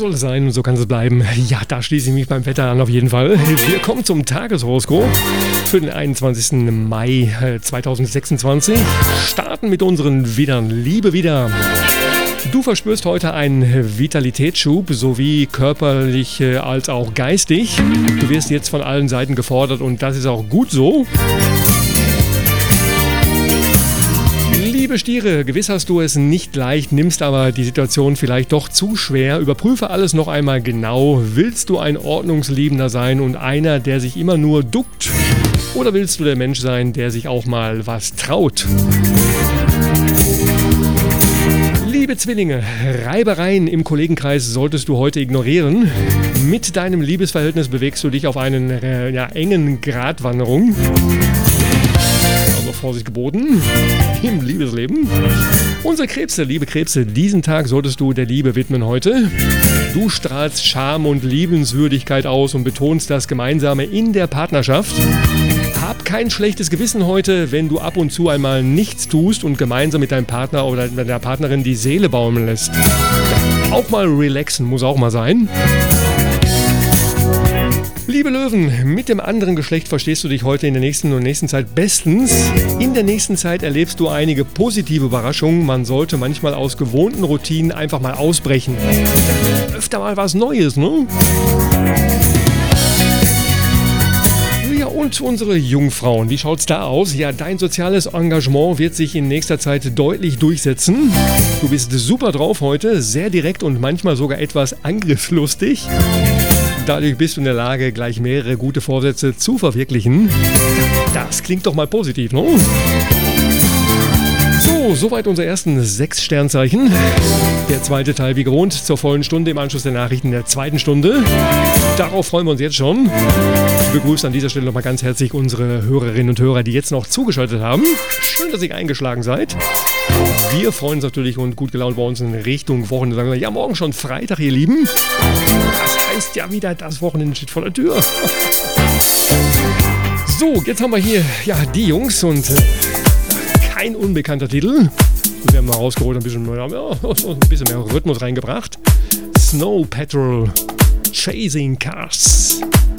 soll es sein und so kann es bleiben. Ja, da schließe ich mich beim Wetter an auf jeden Fall. Wir kommen zum Tageshoroskop für den 21. Mai 2026. Starten mit unseren Widdern. Liebe Widder, du verspürst heute einen Vitalitätsschub, sowie körperlich als auch geistig. Du wirst jetzt von allen Seiten gefordert und das ist auch gut so. Liebe Stiere, gewiss hast du es nicht leicht, nimmst aber die Situation vielleicht doch zu schwer. Überprüfe alles noch einmal genau. Willst du ein Ordnungsliebender sein und einer, der sich immer nur duckt? Oder willst du der Mensch sein, der sich auch mal was traut? Liebe Zwillinge, Reibereien im Kollegenkreis solltest du heute ignorieren. Mit deinem Liebesverhältnis bewegst du dich auf einen engen Gratwanderung. Also Vorsicht geboten im Liebesleben. Unsere Krebse, liebe Krebse, diesen Tag solltest du der Liebe widmen heute. Du strahlst Charme und Liebenswürdigkeit aus und betonst das Gemeinsame in der Partnerschaft. Hab kein schlechtes Gewissen heute, wenn du ab und zu einmal nichts tust und gemeinsam mit deinem Partner oder deiner Partnerin die Seele baumeln lässt. Auch mal relaxen muss auch mal sein. Liebe Löwen, mit dem anderen Geschlecht verstehst du dich heute in der nächsten Zeit bestens. In der nächsten Zeit erlebst du einige positive Überraschungen. Man sollte manchmal aus gewohnten Routinen einfach mal ausbrechen. Öfter mal was Neues, ne? Ja, und unsere Jungfrauen, wie schaut's da aus? Ja, dein soziales Engagement wird sich in nächster Zeit deutlich durchsetzen. Du bist super drauf heute, sehr direkt und manchmal sogar etwas angriffslustig. Dadurch bist du in der Lage, gleich mehrere gute Vorsätze zu verwirklichen. Das klingt doch mal positiv, ne? So, soweit unsere ersten 6 Sternzeichen. Der zweite Teil wie gewohnt zur vollen Stunde im Anschluss der Nachrichten der zweiten Stunde. Darauf freuen wir uns jetzt schon. Ich begrüße an dieser Stelle nochmal ganz herzlich unsere Hörerinnen und Hörer, die jetzt noch zugeschaltet haben. Schön, dass ihr eingeschlagen seid. Wir freuen uns natürlich und gut gelaunt bei uns in Richtung Wochenende. Sagen wir, ja, morgen schon Freitag, ihr Lieben. Das heißt ja wieder, das Wochenende steht vor der Tür. So, jetzt haben wir hier ja die Jungs und kein unbekannter Titel. Wir haben mal rausgeholt, ein bisschen mehr Rhythmus reingebracht. Snow Patrol, Chasing Cars.